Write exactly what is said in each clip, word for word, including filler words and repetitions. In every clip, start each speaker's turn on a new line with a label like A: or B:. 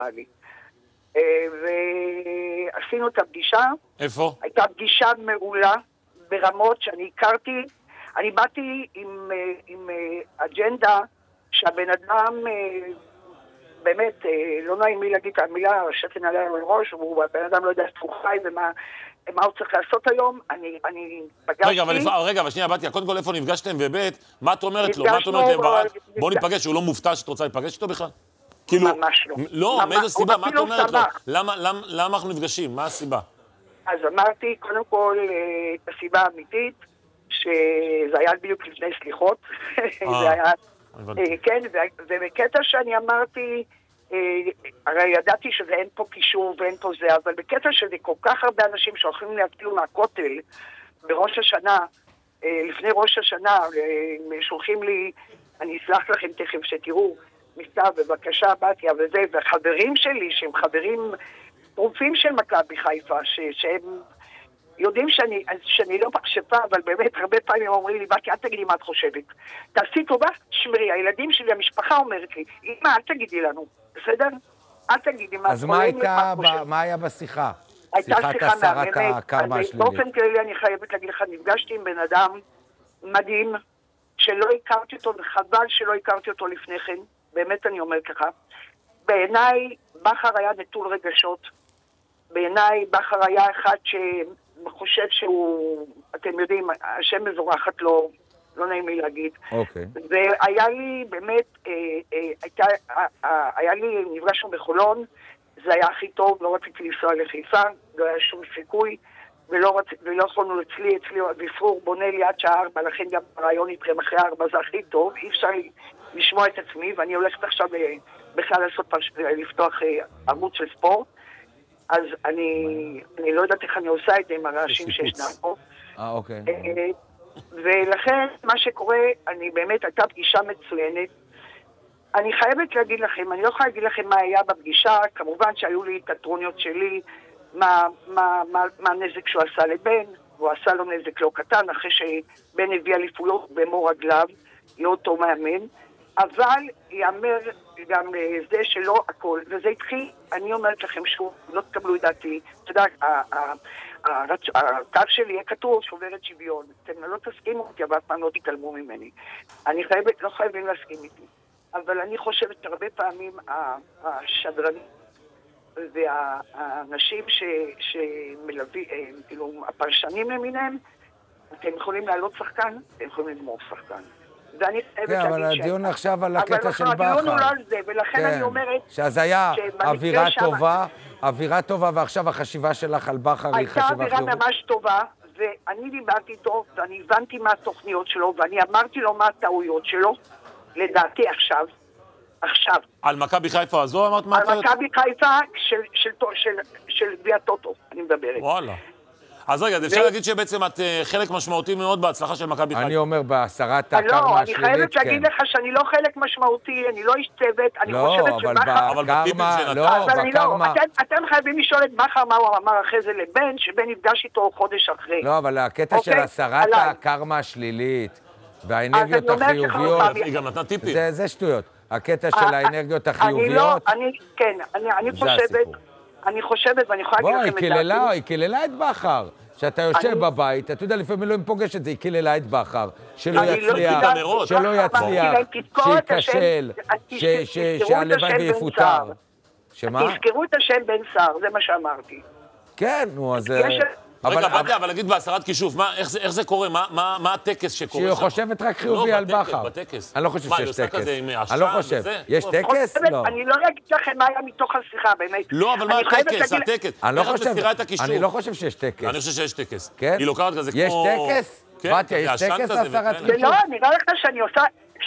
A: לי. ועשינו את הפגישה.
B: איפה?
A: הייתה פגישה מעולה ברמות שאני הכרתי. אני באתי עם, עם אג'נדה שהבן אדם באמת, לא נעים לי להגיד את המילה, שתן עליה על ראש, והבן אדם לא יודע איך הוא חי ומה מה הוא צריך לעשות היום. אני, אני פגשתי...
B: רגע, אבל, רגע, אבל שנייה, בתיה, קודם כל איפה נפגשתם ובית, מה את אומרת לו? מה את אומרת לברק? בוא ניפגש, הוא לא מופתע שאת רוצה להיפגש איתו בכלל? כאילו,
A: ממש לא.
B: לא, מאיזו סיבה? מה את אומרת לו? למה, למה, למה אנחנו נפגשים? מה הסיבה?
A: אז אמרתי, קודם כל, את הסיבה האמיתית, שזה היה בדיוק לפני סליחות. זה היה... כן, ובקטע שאני אמרתי, הרי ידעתי שזה אין פה קישור ואין פה זה, אבל בקטע שזה כל כך הרבה אנשים שהולכים להפילו מהכותל בראש השנה, לפני ראש השנה, שולחים לי, אני אסלח לכם תכף שתראו, מכתב בבקשה בתיה וזה, וחברים שלי שהם חברים טרופים של מכבי חיפה, שהם יודעים שאני, שאני לא מחשפה, אבל באמת הרבה פעמים אומרים לי, בתיה, אל תגידי מה את חושבת. תעשי טובה, שמרי, הילדים שלי, המשפחה אומרת לי, אמא, אל תגידי לנו, בסדר? אל תגידי מה את
C: אז מה הייתה, מה היה בשיחה?
A: הייתה שיחה
C: מהממת. אז
A: באופן כללי אני חייבת להגיד לך, נפגשתי עם בן אדם מדהים, שלא הכרתי אותו, וחבל שלא הכרתי אותו לפני כן, באמת אני אומרת לך. בעיניי, בכר היה נטול רגשות. בעיניי, בכר היה אחד שחושב שהוא, אתם יודעים, השם מבורכת לו, לא נעים לי להגיד.
C: אוקיי.
A: והיה לי באמת, אה, אה, הייתה, אה, אה, היה לי, נפגשנו בחולון, זה היה הכי טוב, לא רציתי לנסוע לחיפה, לא היה שום סיכוי, ולא, רצ... ולא יכולנו אצלי, אצלי בפרור בונה לי עד שעה ארבע, לכן גם הרעיון איתכם אחרי ארבע זה הכי טוב, אי אפשר לשמוע את עצמי, ואני הולכת עכשיו בכלל לעשות פרש... לפתוח ערוץ של ספורט, אז אני, אני לא יודעת איך אני עושה את זה עם הרעשים שישנם פה.
C: אה, אוקיי.
A: ולכן מה שקורה, אני באמת, הייתה פגישה מצוינת, אני חייבת להגיד לכם, אני לא יכולה להגיד לכם מה היה בפגישה, כמובן שהיו לי את הטרוניות שלי, מה, מה, מה, מה הנזק שהוא עשה לבן, הוא עשה לו נזק לא קטן, אחרי שבן הביא אליפויות במו רגליו, לא אותו מאמן, אבל יאמר גם זה שלא הכל, וזה התחיל, אני אומרת לכם שוב, לא תקבלו את דעתי, אתה יודע, הקו שלי יהיה כתוב שוברת שוויון, אתם לא תסכימו אותי, אבל אף פעם לא תתעלמו ממני. אני חייבת, לא חייבים להסכים איתי. אבל אני חושבת שהרבה פעמים השדרנים והאנשים שמלווים, כאילו הפרשנים למיניהם, אתם יכולים לעלות שחקן, אתם יכולים לגמור שחקן. ואני חייבת
C: להגיד ש... אבל הדיון עכשיו על הקטע של בכר. אבל
A: הדיון הוא לא על זה, ולכן אני אומרת...
C: שאז היה אווירה טובה, אווירה טובה, ועכשיו החשיבה שלך על בכר היא חשיבה חיובית.
A: הייתה אווירה ממש טובה, ואני דיברתי איתו, ואני הבנתי מה התוכניות שלו, ואני אמרתי לו מה הטעויות שלו, לדעתי עכשיו, עכשיו.
B: על מכבי חיפה הזו אמרת מה?
A: על מכבי חיפה של גביע טוטו, אני מדברת.
B: וואלה. אז רגע, אפשר להגיד שבעצם את חלק משמעותי מאוד בהצלחה של מכבי חיפה.
C: אני אומר, בהסרת הקרמה השלילית, כן.
A: לא, אני חייבת להגיד לך שאני לא חלק משמעותי, אני לא איש צוות, אני חושבת שבכר...
B: אבל בקרמה,
C: לא, בקרמה...
A: אתם חייבים לשאול את בכר מה הוא אמר אחרי זה לבן, שבן נפגש איתו חודש אחרי.
C: לא, אבל הקטע של הסרת הקרמה השלילית, והאנרגיות החיוביות,
B: היא גם נתנה טיפים.
C: זה שטויות. הקטע של האנרגיות החיוביות,
A: כן, אני חושבת, אני חושבת, ואני יכולה להגיד לכם את
C: דעתי. היא כללה את בכר. שאתה יושב בבית, אתה יודע, לפעמים לא פוגש את זה, היא כללה את בכר, שלא יצליח, שלא יצליח, שייכשל, שהלוואי ויפוטר. שמה?
A: תזכרו את השם בן סער, זה מה שאמרתי.
C: כן, נו, אז...
B: רגע, בתיה, אבל נגיד בהסרת כישוף, איך זה קורה? מה הטקס שקורה שם?
C: שהיא חושבת רק חיובי על בכר.
B: לא, בטקס.
C: אני לא חושב שיש טקס.
B: מה, היא עושה כזה עם
C: אני לא חושב. יש טקס? לא.
A: אני לא אגיד לכם מה היה מתוך השיחה, באמת.
B: לא, אבל מה הטקס? הטקס.
C: אני לא חושב שיש טקס.
B: אני חושב שיש טקס.
C: כן?
B: היא לוקחת כזה כמו...
C: יש טקס? בתיה, יש טקס להסרת חישוף?
A: לא, נראה לך שאני עושה...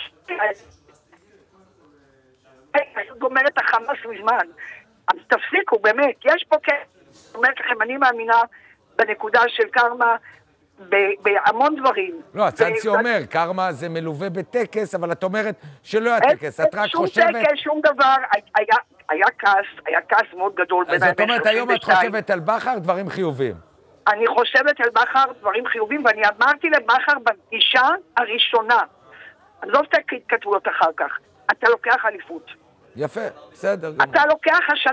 A: אני גומרת את החמאס מזמן. אז תפסיקו, באמת. יש פה כן. אומרת לכם, אני מאמינה בנקודה של קרמה, בהמון דברים.
C: לא, הצנצי אומר, קרמה זה מלווה בטקס, אבל את אומרת שלא היה טקס, את רק חושבת...
A: שום טקס, שום דבר, היה כעס, היה כעס מאוד גדול.
C: אז זאת אומרת, היום את חושבת על בכר דברים חיובים.
A: אני חושבת על בכר דברים חיובים, ואני אמרתי לבכר בפגישה הראשונה, עזוב את ההתכתבויות אחר כך, אתה לוקח אליפות.
C: יפה, בסדר.
A: אתה לוקח השנה